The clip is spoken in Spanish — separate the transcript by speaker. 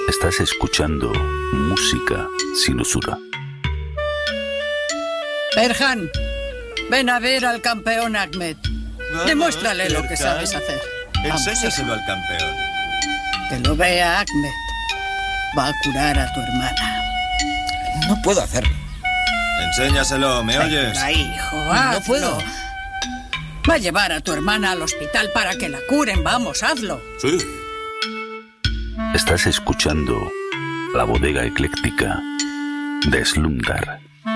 Speaker 1: Estás escuchando música sin usura.
Speaker 2: Erhan, ven a ver al campeón Ahmed. Demuéstrale lo que sabes hacer.
Speaker 3: Enséñaselo al campeón.
Speaker 2: Que lo vea Ahmed. Va a curar a tu hermana.
Speaker 4: No puedo hacerlo.
Speaker 3: Enséñaselo, ¿me oyes?
Speaker 2: Venga, hijo, hazlo.
Speaker 4: No puedo.
Speaker 2: Va a llevar a tu hermana al hospital para que la curen. Vamos, hazlo.
Speaker 3: Sí.
Speaker 1: Estás escuchando La Bodega Ecléctica de Slumdar.